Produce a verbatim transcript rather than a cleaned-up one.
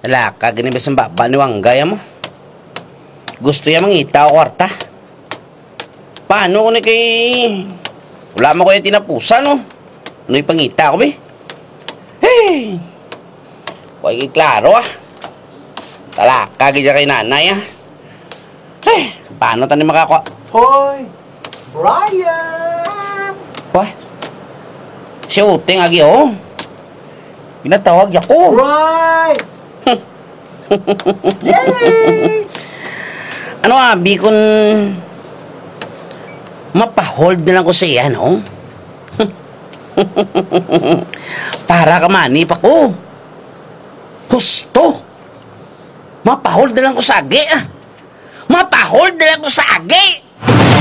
Ala, kaganibas ang baba ni Wanggaya mo. Gusto niya mangita o kwarta. Paano ko na kay... Wala mo ko yung tinapusa, no? Ano yung pangita ko, be? Hey! Huwag klaro, ah. Talaka, ganyan kay nanay, ah. Hey! Paano tayo makakuha? Hoy! Brian! Wah? Si Uting, agi, oh. Pinatawag niya ko. Brian! Yay! Ano, abi, kung... Mapahold na lang ko sa iyan, no? Para ka manip ako. Husto. Mapahold na lang ko sa agi, ah. Mapahold na lang ko sa agi.